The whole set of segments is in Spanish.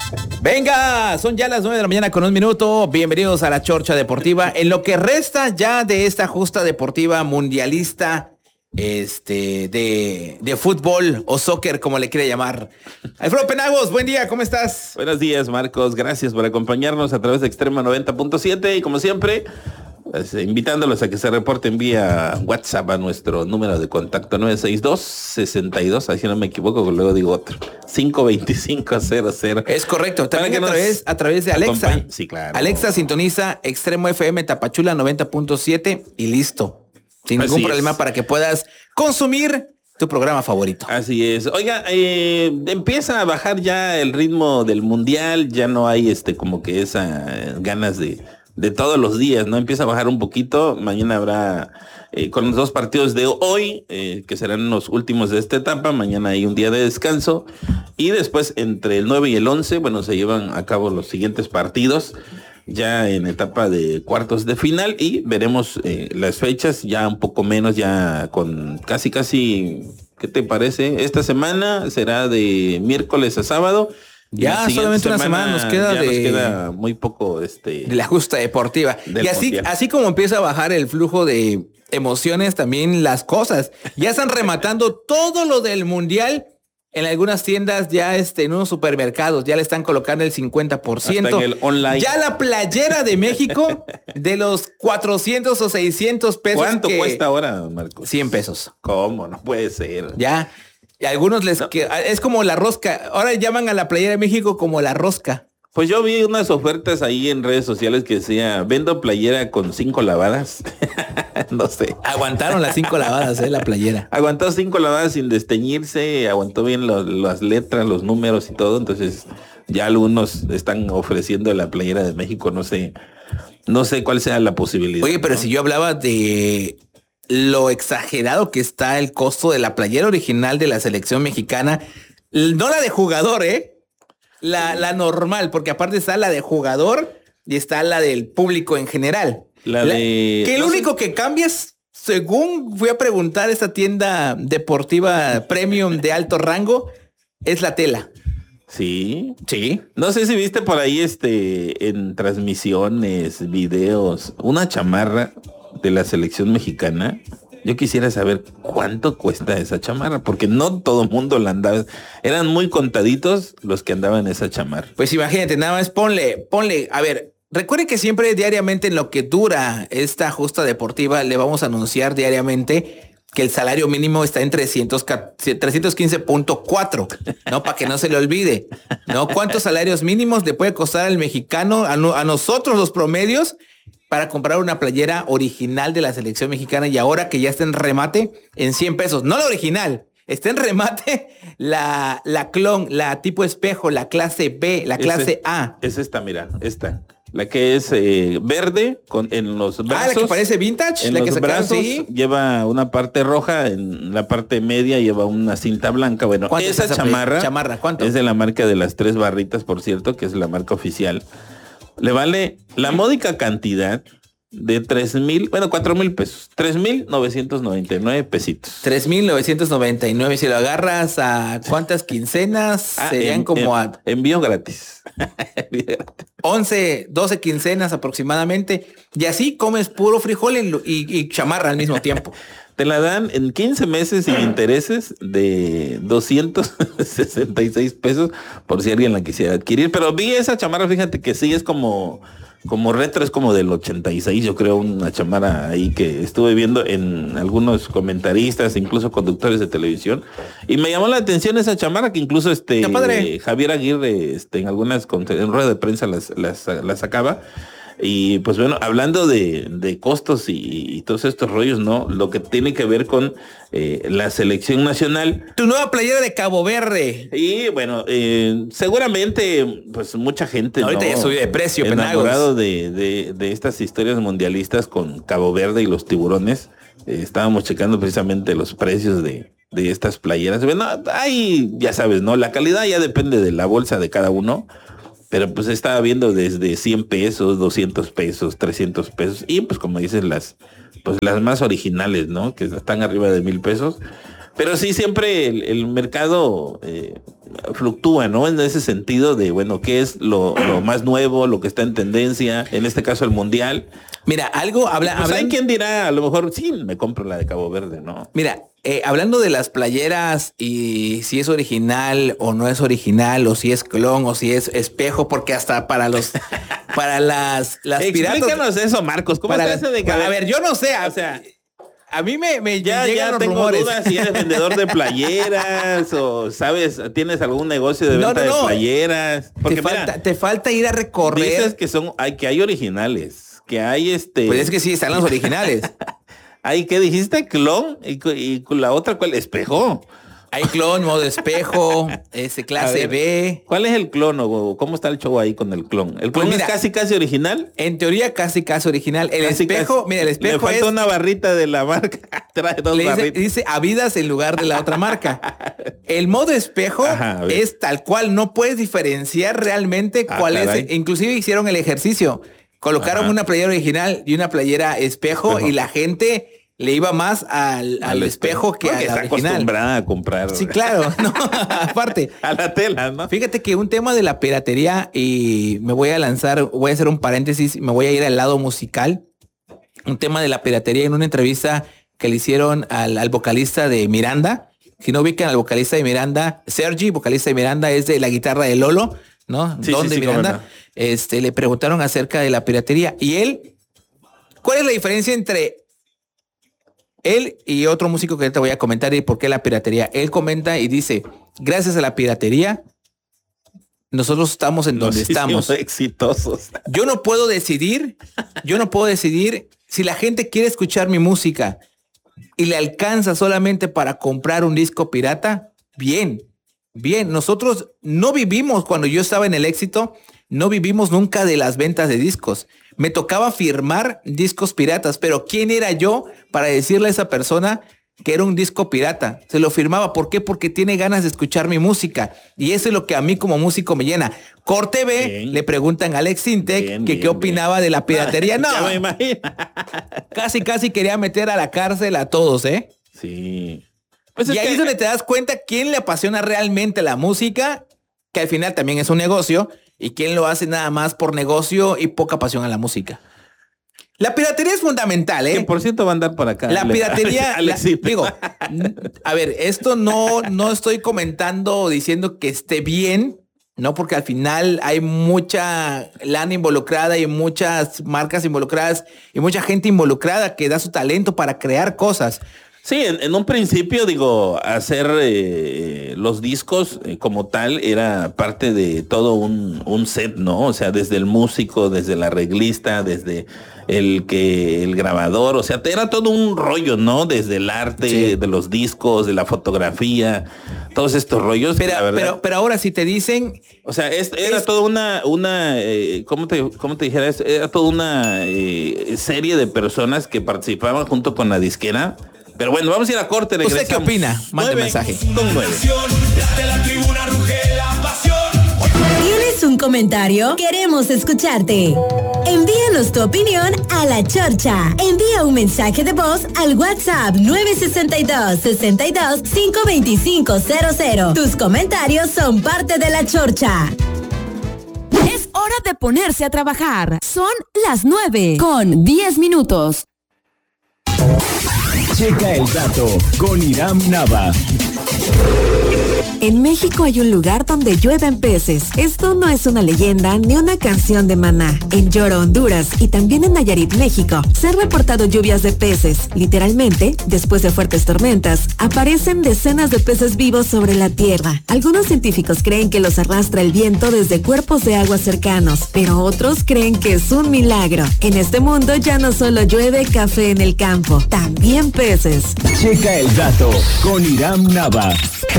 Venga, son ya las 9 de la mañana con 1 minuto. Bienvenidos a la Chorcha Deportiva. En lo que resta ya de esta justa deportiva mundialista, de fútbol o soccer, como le quiere llamar. Alfredo Penagos, buen día, ¿cómo estás? Buenos días, Marcos. Gracias por acompañarnos a través de Extrema 90.7 y como siempre, pues, invitándolos a que se reporten vía WhatsApp a nuestro número de contacto 962-62, así no me equivoco, luego digo otro, 525-00. Es correcto, también a través de Alexa. Sí, claro. Alexa sintoniza Extremo FM Tapachula 90.7 y listo. Sin ningún problema para que puedas consumir tu programa favorito. Así es. Oiga, empieza a bajar ya el ritmo del mundial, ya no hay como que esa ganas de todos los días, ¿no? Empieza a bajar un poquito. Mañana habrá con los 2 partidos de hoy, que serán los últimos de esta etapa. Mañana hay un día de descanso. Y después, entre el 9 y el 11, bueno, se llevan a cabo los siguientes partidos, ya en etapa de cuartos de final. Y veremos las fechas, ya un poco menos, ya con casi, ¿qué te parece? Esta semana será de miércoles a sábado. Ya solamente una semana nos queda muy poco de la justa deportiva. Y así como empieza a bajar el flujo de emociones, también las cosas. Ya están rematando todo lo del mundial en algunas tiendas, ya en unos supermercados, ya le están colocando el 50%. Hasta en el online. Ya la playera de México de los 400 o 600 pesos. ¿Cuánto cuesta ahora, Marcos? 100 pesos. ¿Cómo? No puede ser. Ya. Y a algunos es como la rosca. Ahora llaman a la playera de México como la rosca. Pues yo vi unas ofertas ahí en redes sociales que decía, vendo playera con 5 lavadas. No sé. Aguantaron las 5 lavadas, la playera. Aguantó 5 lavadas sin desteñirse, aguantó bien las letras, los números y todo. Entonces ya algunos están ofreciendo la playera de México. No sé cuál sea la posibilidad. Oye, pero ¿no? Si yo hablaba de lo exagerado que está el costo de la playera original de la selección mexicana, no la de jugador, la normal, porque aparte está la de jugador y está la del público en general. Que lo único que cambias, según fui a preguntar a esta tienda deportiva premium de alto rango, es la tela. Sí. Sí. No sé si viste por ahí en transmisiones, videos, una chamarra de la selección mexicana. Yo quisiera saber cuánto cuesta esa chamarra, porque no todo el mundo la andaba. Eran muy contaditos los que andaban en esa chamarra. Pues imagínate, nada más ponle. A ver, recuerden que siempre diariamente en lo que dura esta justa deportiva le vamos a anunciar diariamente que el salario mínimo está en 315.4, ¿no? Para que no se le olvide, ¿no? ¿Cuántos salarios mínimos le puede costar al mexicano, a nosotros los promedios, para comprar una playera original de la selección mexicana? Y ahora que ya está en remate, en 100 pesos. No la original, está en remate la clon, la tipo espejo, la clase B, la clase A. Es esta, mira, esta. La que es verde en los brazos. La que parece vintage. En los brazos lleva una parte roja, en la parte media lleva una cinta blanca. Bueno, esa chamarra, ¿cuánto? Es de la marca de las 3 barritas, por cierto, que es la marca oficial. Le vale la módica cantidad de 4,000 pesos. 3,999 pesitos. 3,999. Si lo agarras a cuántas quincenas, serían envío gratis. 11, 12 quincenas aproximadamente. Y así comes puro frijol y chamarra al mismo tiempo. Te la dan en 15 meses sin intereses de 266 pesos por si alguien la quisiera adquirir. Pero vi esa chamarra, fíjate que sí es como retro, es como del 86, yo creo, una chamarra ahí que estuve viendo en algunos comentaristas, incluso conductores de televisión. Y me llamó la atención esa chamarra que incluso Javier Aguirre en algunas en rueda de prensa las sacaba. Y pues bueno, hablando de costos y todos estos rollos, ¿no? Lo que tiene que ver con la selección nacional. Tu nueva playera de Cabo Verde. Y bueno, seguramente pues mucha gente, ahorita ya subió de precio, enamorado de estas historias mundialistas con Cabo Verde y los tiburones. Estábamos checando precisamente los precios de estas playeras. Bueno, ahí ya sabes, ¿no? La calidad ya depende de la bolsa de cada uno. Pero pues estaba viendo desde 100 pesos, 200 pesos, 300 pesos. Y pues como dices, las más originales, ¿no? Que están arriba de 1,000 pesos. Pero sí, siempre el mercado fluctúa, ¿no? En ese sentido de, bueno, ¿qué es lo más nuevo, lo que está en tendencia? En este caso, el mundial. Mira, algo hay quien dirá, a lo mejor, sí, me compro la de Cabo Verde, ¿no? Mira, hablando de las playeras y si es original o no es original, o si es clon o si es espejo, porque hasta para las piratas. Explícanos eso, Marcos. ¿Cómo está ese de a ver, yo no sé, o sea, a mí me llegan los tengo rumores. Dudas si eres vendedor de playeras o sabes, tienes algún negocio de venta de playeras. Porque te falta ir a recorrer. Dices que hay originales, que hay Pues es que sí, están los originales. Hay, ¿qué dijiste? Clon y la otra, ¿cuál? Espejo. Hay clon, modo espejo, clase B. ¿Cuál es el clon o cómo está el show ahí con el clon? ¿El clon es casi original? En teoría casi original. El espejo, mira, el espejo le falta una barrita de la marca. Trae dos barritas. Dice Adidas en lugar de la otra marca. El modo espejo es tal cual, no puedes diferenciar realmente cuál es. Inclusive hicieron el ejercicio. Colocaron una playera original y una playera espejo. Y la gente le iba más al espejo que a la original. Acostumbrada a comprar. Sí, claro. No, aparte. A la tela, ¿no? Fíjate que un tema de la piratería, y voy a hacer un paréntesis, me voy a ir al lado musical. Un tema de la piratería en una entrevista que le hicieron al vocalista de Miranda. Si no ubican al vocalista de Miranda, Sergi, vocalista de Miranda, es de la guitarra de Lolo, ¿no? Sí, Don de Miranda. No. Le preguntaron acerca de la piratería y él, ¿cuál es la diferencia entre él y otro músico que te voy a comentar y por qué la piratería? Él comenta y dice, gracias a la piratería, nosotros estamos en donde estamos. Exitosos. Yo no puedo decidir si la gente quiere escuchar mi música y le alcanza solamente para comprar un disco pirata. Bien. Nosotros no vivimos, cuando yo estaba en el éxito, no vivimos nunca de las ventas de discos. Me tocaba firmar discos piratas, pero ¿quién era yo para decirle a esa persona que era un disco pirata? Se lo firmaba. ¿Por qué? Porque tiene ganas de escuchar mi música. Y eso es lo que a mí como músico me llena. Corte B, le preguntan a Alex Sintek qué opinaba de la piratería. No, ya me imagino. Casi quería meter a la cárcel a todos, ¿eh? Sí. Pues y ahí es donde te das cuenta quién le apasiona realmente la música, que al final también es un negocio, y quién lo hace nada más por negocio y poca pasión a la música. La piratería es fundamental, ¿eh? 100% va a andar por acá. La piratería, digo, a ver, esto no estoy comentando o diciendo que esté bien, ¿no? Porque al final hay mucha lana involucrada y muchas marcas involucradas y mucha gente involucrada que da su talento para crear cosas. Sí, en un principio, digo, hacer los discos como tal era parte de todo un set, ¿no? O sea, desde el músico, desde el arreglista, desde el grabador, o sea, era todo un rollo, ¿no? Desde el arte, de los discos, de la fotografía, todos estos rollos. Pero ahora si te dicen... O sea, era toda una ¿cómo te dijera? Era toda una serie de personas que participaban junto con la disquera. Pero bueno, vamos a ir a corte. ¿Usted qué opina? Mande mensaje. ¿Tienes un comentario? Queremos escucharte. Envíanos tu opinión a La Chorcha. Envía un mensaje de voz al WhatsApp 962-62-52500. Tus comentarios son parte de La Chorcha. Es hora de ponerse a trabajar. Son las 9:10. Checa el dato con Iram Nava. En México hay un lugar donde llueven peces. Esto no es una leyenda ni una canción de Maná. En Lloro, Honduras y también en Nayarit, México, se han reportado lluvias de peces. Literalmente, después de fuertes tormentas, aparecen decenas de peces vivos sobre la tierra. Algunos científicos creen que los arrastra el viento desde cuerpos de agua cercanos, pero otros creen que es un milagro. En este mundo ya no solo llueve café en el campo, también peces. Checa el dato con Iram Nava.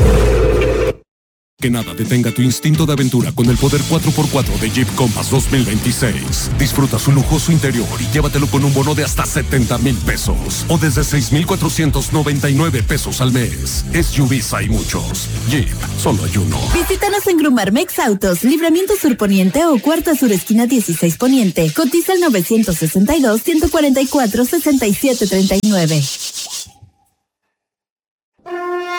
Que nada detenga tu instinto de aventura con el poder 4x4 de Jeep Compass 2026. Disfruta su lujoso interior y llévatelo con un bono de hasta 70,000 pesos o desde 6,499 pesos al mes. SUVs hay muchos. Jeep, solo hay uno. Visítanos en Grumarmex Autos, Libramiento Sur Poniente o Cuarta Sur Esquina 16 Poniente. Cotiza al 962-144-6739.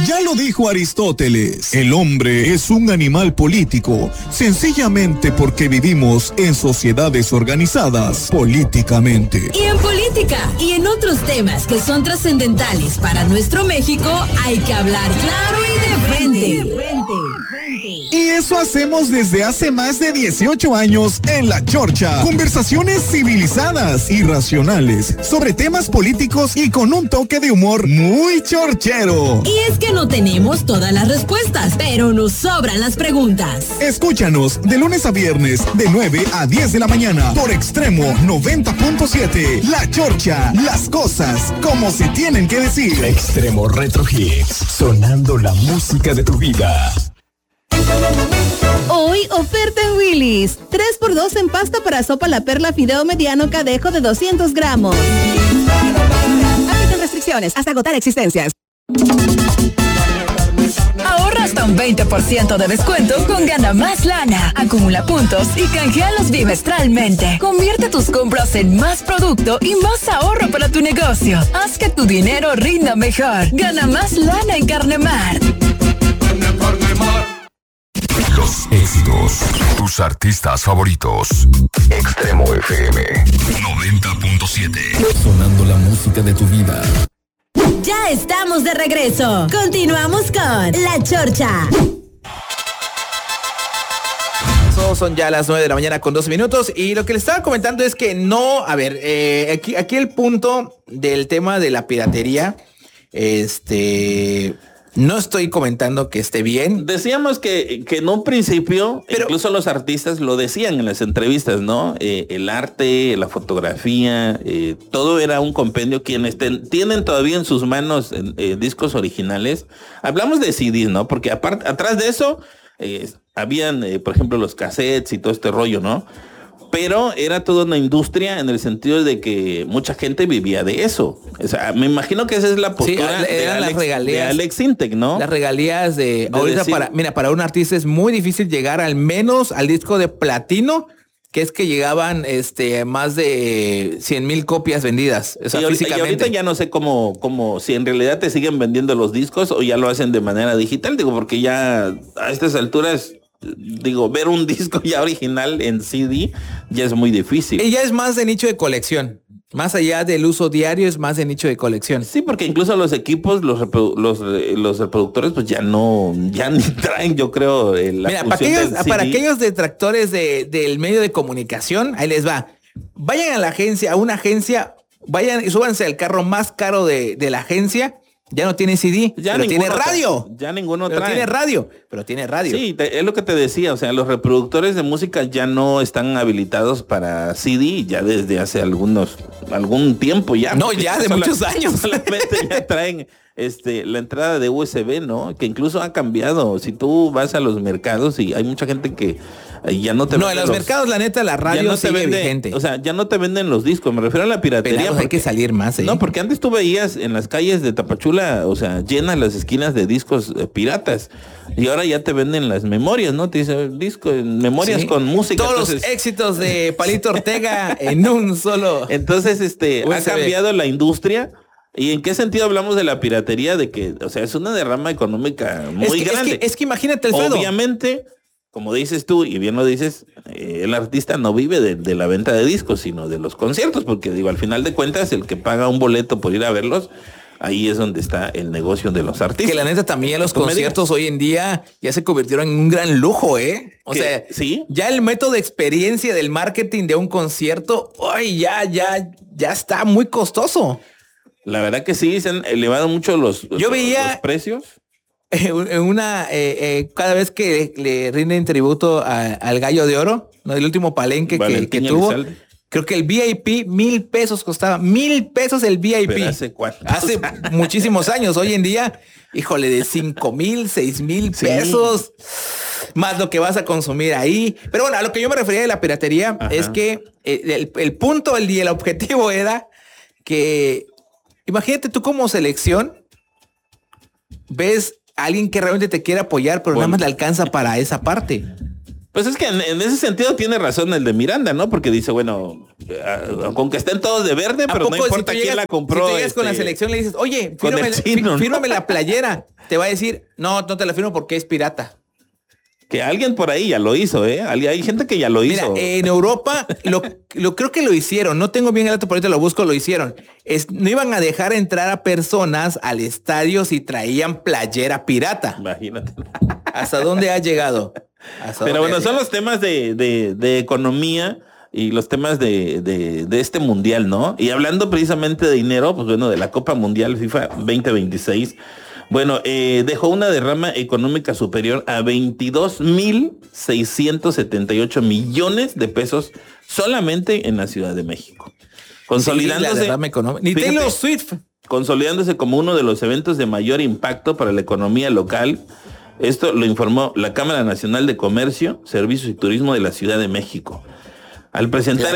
Ya lo dijo Aristóteles, el hombre es un animal político, sencillamente porque vivimos en sociedades organizadas políticamente. Y en política y en otros temas que son trascendentales para nuestro México, hay que hablar claro y de frente. Y eso hacemos desde hace más de 18 años en La Chorcha. Conversaciones civilizadas y racionales sobre temas políticos y con un toque de humor muy chorchero. Y es que no tenemos todas las respuestas, pero nos sobran las preguntas. Escúchanos de lunes a viernes de 9 a 10 de la mañana por Extremo 90.7. La Chorcha, las cosas como se tienen que decir. Extremo Retro Hits, sonando la música de tu vida. Hoy, oferta en Willy's. 3x2 en pasta para sopa La Perla Fideo Mediano Cadejo de 200 gramos. Aplican restricciones hasta agotar existencias. Ahorra hasta un 20% de descuento con Gana Más Lana. Acumula puntos y canjealos bimestralmente. Convierte tus compras en más producto y más ahorro para tu negocio. Haz que tu dinero rinda mejor. Gana Más Lana en Carnemar. Los éxitos, tus artistas favoritos. Extremo FM 90.7. Sonando la música de tu vida. Ya estamos de regreso. Continuamos con La Chorcha. Son ya las 9 de la mañana con 2 minutos. Y lo que les estaba comentando es que no, a ver, aquí el punto del tema de la piratería, no estoy comentando que esté bien. Decíamos que en un principio, pero incluso los artistas lo decían en las entrevistas, ¿no? El arte, la fotografía, todo era un compendio. Quienes tienen todavía en sus manos discos originales. Hablamos de CDs, ¿no? Porque atrás de eso habían, por ejemplo, los cassettes y todo este rollo, ¿no? Pero era toda una industria en el sentido de que mucha gente vivía de eso. O sea, me imagino que esa es la postura de Alex Intec, ¿no? Las regalías de ahorita decir, para un artista es muy difícil llegar al menos al disco de platino, que es que llegaban más de 100,000 copias vendidas. O sea, y ahorita ya no sé cómo si en realidad te siguen vendiendo los discos o ya lo hacen de manera digital, digo, porque ya a estas alturas, digo, ver un disco ya original en CD ya es muy difícil. Y ya es más de nicho de colección. Más allá del uso diario, es más de nicho de colección. Sí, porque incluso los equipos, los reproductores, pues ya ni traen, yo creo, la función para aquellos detractores del medio de comunicación, ahí les va. Vayan a una agencia, vayan y súbanse al carro más caro de la agencia. Ya no tiene CD, pero tiene radio. Ya ninguno trae. Tiene radio, pero tiene radio. Sí, es lo que te decía. O sea, los reproductores de música ya no están habilitados para CD ya desde hace algún tiempo ya. No, ya de muchos años. Solamente ya traen la entrada de USB, ¿no? Que incluso ha cambiado. Si tú vas a los mercados y hay mucha gente que ya no te vende. No, en los mercados, la neta, la radio no sigue vigente. O sea, ya no te venden los discos. Me refiero a la piratería. Hay que salir más, No, porque antes tú veías en las calles de Tapachula, o sea, llenas las esquinas de discos piratas. Y ahora ya te venden las memorias, ¿no? Te dice memorias con música. Todos los éxitos de Palito Ortega en un solo. Entonces, ha cambiado la industria. ¿Y en qué sentido hablamos de la piratería? De que, o sea, es una derrama económica muy grande. Es que imagínate, Alfredo. Obviamente, como dices tú, y bien lo dices, el artista no vive de la venta de discos, sino de los conciertos, porque digo, al final de cuentas, el que paga un boleto por ir a verlos, ahí es donde está el negocio de los artistas. Que la neta también los conciertos hoy en día ya se convirtieron en un gran lujo, ¿eh? O sea, ¿sí? Ya el método de experiencia del marketing de un concierto, hoy ya está muy costoso. La verdad que sí, se han elevado mucho los precios. Cada vez que le rinden tributo al Gallo de Oro, ¿no? El último palenque que tuvo. Creo que el VIP, $1,000 costaba. $1,000 el VIP. ¿Pero hace cuánto? Hace muchísimos años. Hoy en día, híjole, de 5,000, 6,000 pesos. Más lo que vas a consumir ahí. Pero bueno, a lo que yo me refería de la piratería es que el punto, el objetivo era que, imagínate tú como selección, ves a alguien que realmente te quiere apoyar, pero nada más le alcanza para esa parte. Pues es que en ese sentido tiene razón el de Miranda, ¿no? Porque dice, bueno, con que estén todos de verde, pero no importa quién la compró. Si tú llegas con la selección le dices, oye, fírmame la playera, te va a decir, no te la firmo porque es pirata. Que alguien por ahí ya lo hizo, ¿eh? Hay gente que ya lo hizo. Mira, en Europa, creo que lo hicieron. No tengo bien el dato, por ahorita lo busco, lo hicieron. No iban a dejar entrar a personas al estadio si traían playera pirata. Imagínate. ¿Hasta dónde ha llegado? Pero bueno, son los temas de economía y los temas de este mundial, ¿no? Y hablando precisamente de dinero, pues bueno, de la Copa Mundial FIFA 2026, bueno, dejó una derrama económica superior a 22,678 millones de pesos solamente en la Ciudad de México. Consolidándose, sí, la derrama económica. Ni Taylor Swift. Consolidándose como uno de los eventos de mayor impacto para la economía local. Esto lo informó la Cámara Nacional de Comercio, Servicios y Turismo de la Ciudad de México. Al presentar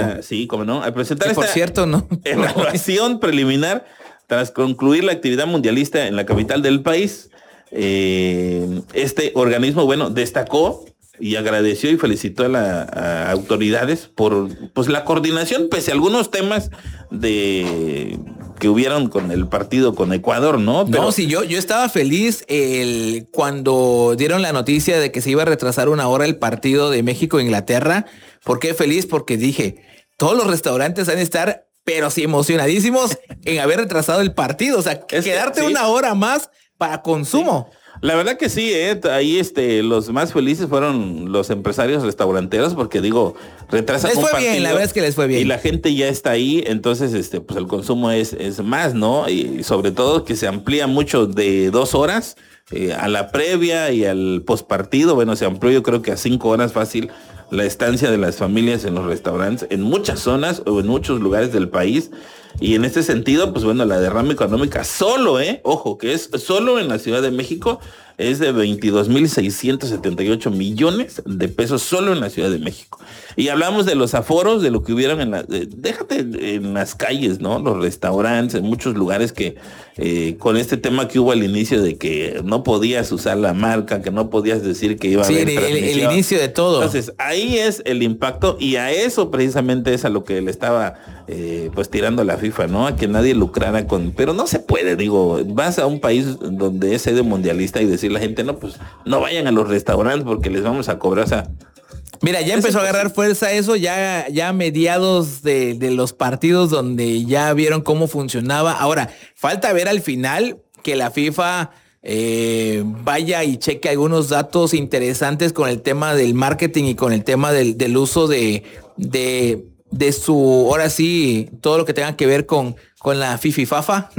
por cierto, ¿no? Evaluación preliminar tras concluir la actividad mundialista en la capital del país, este organismo, bueno, destacó y agradeció y felicitó a autoridades por pues la coordinación, pese a algunos temas que hubieron con el partido con Ecuador, ¿no? Pero no, sí, yo estaba feliz cuando dieron la noticia de que se iba a retrasar una hora el partido de México-Inglaterra. ¿Por qué feliz? Porque dije, todos los restaurantes van a estar, pero sí emocionadísimos en haber retrasado el partido. O sea, quedarte una hora más para consumo. Sí. La verdad que sí, ahí los más felices fueron los empresarios restauranteros, porque digo, retrasan un partido. Bien, la verdad es que les fue bien. Y la gente ya está ahí, entonces pues el consumo es más, ¿no? Y sobre todo que se amplía mucho de 2 horas a la previa y al postpartido. Bueno, se amplió yo creo que a 5 horas fácil la estancia de las familias en los restaurantes en muchas zonas o en muchos lugares del país. Y en este sentido, pues bueno, la derrama económica solo, ojo, que es solo en la Ciudad de México, es de 22,678 millones de pesos solo en la Ciudad de México. Y hablamos de los aforos, de lo que hubieron déjate en las calles, ¿no? Los restaurantes, en muchos lugares que con este tema que hubo al inicio de que no podías usar la marca, que no podías decir que iba a haber el inicio de todo. Entonces, ahí es el impacto y a eso precisamente es a lo que le estaba pues tirando la FIFA, ¿no? A que nadie lucrara pero no se puede, digo, vas a un país donde es sede mundialista y decir a la gente, no, pues no vayan a los restaurantes porque les vamos a cobrar, o sea. Mira, ya empezó a agarrar fuerza eso, ya a mediados de los partidos donde ya vieron cómo funcionaba. Ahora, falta ver al final que la FIFA vaya y cheque algunos datos interesantes con el tema del marketing y con el tema del uso de su, ahora sí, todo lo que tenga que ver con la fififafa,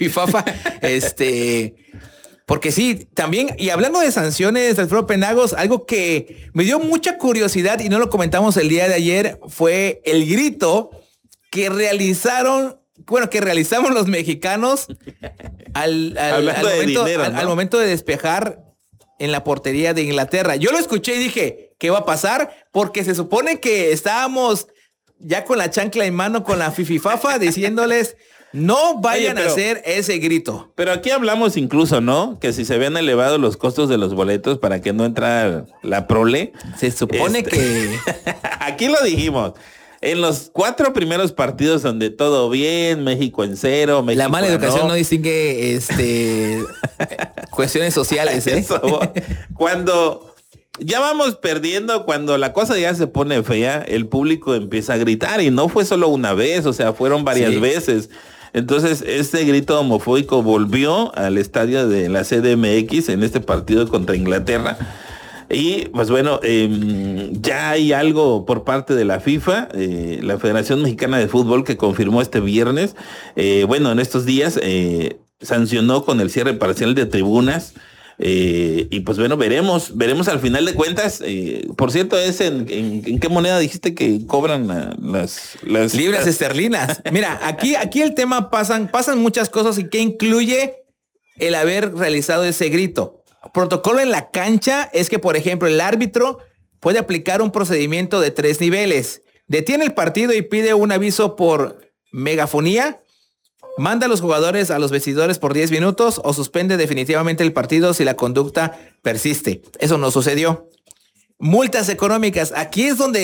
porque sí, también, y hablando de sanciones, Alfredo Penagos, algo que me dio mucha curiosidad y no lo comentamos el día de ayer, fue el grito que realizamos los mexicanos al momento de despejar en la portería de Inglaterra. Yo lo escuché y dije, ¿qué va a pasar? Porque se supone que estábamos ya con la chancla en mano con la fififafa diciéndoles no vayan a hacer ese grito. Pero aquí hablamos incluso, ¿no? Que si se habían elevado los costos de los boletos para que no entrara la prole. Se supone que... Aquí lo dijimos. En los 4 primeros partidos donde todo bien, México en 0, México la mala educación no distingue cuestiones sociales, Eso, cuando ya vamos perdiendo, cuando la cosa ya se pone fea, el público empieza a gritar y no fue solo una vez, o sea, fueron varias veces. Entonces, este grito homofóbico volvió al estadio de la CDMX en este partido contra Inglaterra. Y pues bueno, ya hay algo por parte de la FIFA, la Federación Mexicana de Fútbol, que confirmó este viernes, en estos días sancionó con el cierre parcial de tribunas. Y pues bueno, veremos al final de cuentas. Por cierto, es en qué moneda dijiste que cobran las libras esterlinas. Mira, aquí el tema pasan muchas cosas y que incluye el haber realizado ese grito. Protocolo en la cancha es que, por ejemplo, el árbitro puede aplicar un procedimiento de 3 niveles. Detiene el partido y pide un aviso por megafonía. Manda a los jugadores a los vestidores por 10 minutos o suspende definitivamente el partido si la conducta persiste. Eso no sucedió. Multas económicas. Aquí es donde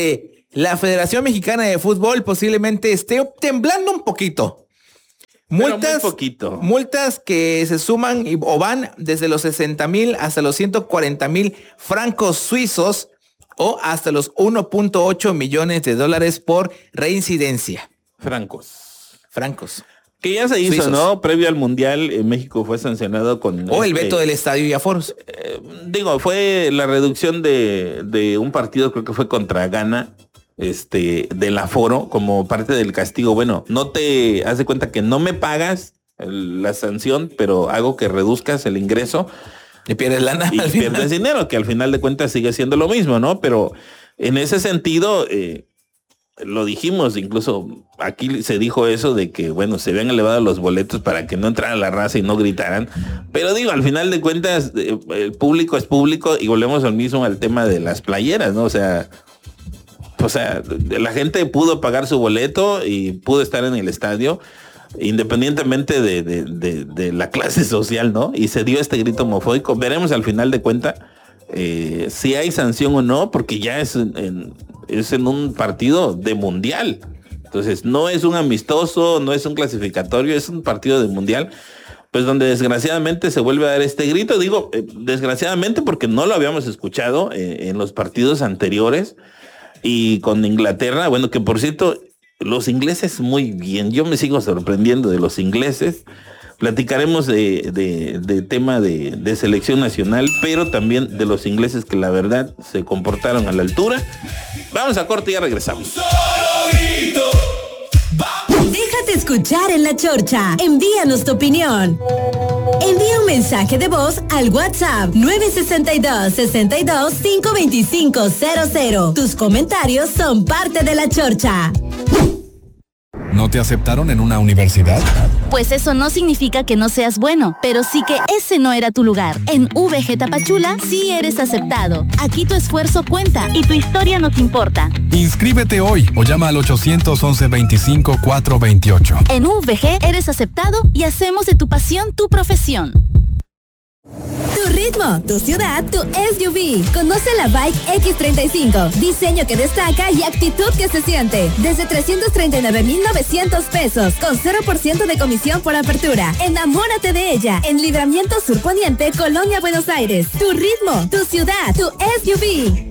la Federación Mexicana de Fútbol posiblemente esté temblando un poquito. Multas, muy poquito. Multas que se suman o van desde los 60,000 hasta los 140,000 francos suizos o hasta los 1.8 millones de dólares por reincidencia. Francos. Que ya se hizo, suizos, ¿no? Previo al Mundial, México fue sancionado con... el veto del estadio y aforos. Fue la reducción de un partido, creo que fue contra Ghana, del aforo, como parte del castigo. Bueno, no te hace cuenta que no me pagas la sanción, pero hago que reduzcas el ingreso. Y pierdes lana. Y pierdes dinero, que al final de cuentas sigue siendo lo mismo, ¿no? Pero en ese sentido... lo dijimos, incluso aquí se dijo eso de que, bueno, se habían elevado los boletos para que no entrara la raza y no gritaran. Pero digo, al final de cuentas, el público es público y volvemos al tema de las playeras, ¿no? O sea, la gente pudo pagar su boleto y pudo estar en el estadio independientemente de la clase social, ¿no? Y se dio este grito homofóbico. Veremos al final de cuentas si hay sanción o no, porque ya es en un partido de mundial. Entonces no es un amistoso, no es un clasificatorio, es un partido de mundial, pues donde desgraciadamente se vuelve a dar este grito. Digo, desgraciadamente porque no lo habíamos escuchado en los partidos anteriores y con Inglaterra. Bueno, que por cierto, los ingleses muy bien. Yo me sigo sorprendiendo de los ingleses. Platicaremos de tema de selección nacional, pero también de los ingleses que la verdad se comportaron a la altura. Vamos a corte y ya regresamos. Déjate escuchar en La Chorcha. Envíanos tu opinión. Envía un mensaje de voz al WhatsApp 962-62-52500. Tus comentarios son parte de La Chorcha. ¿No te aceptaron en una universidad? Pues eso no significa que no seas bueno, pero sí que ese no era tu lugar. En VG Tapachula sí eres aceptado. Aquí tu esfuerzo cuenta y tu historia nos importa. Inscríbete hoy o llama al 811-25-428. En VG eres aceptado y hacemos de tu pasión tu profesión. Tu ritmo, tu ciudad, tu SUV. Conoce la Bike X35. Diseño que destaca y actitud que se siente. Desde 339,900 pesos. Con 0% de comisión por apertura. Enamórate de ella. En Libramiento Sur Poniente, Colonia Buenos Aires. Tu ritmo, tu ciudad, tu SUV.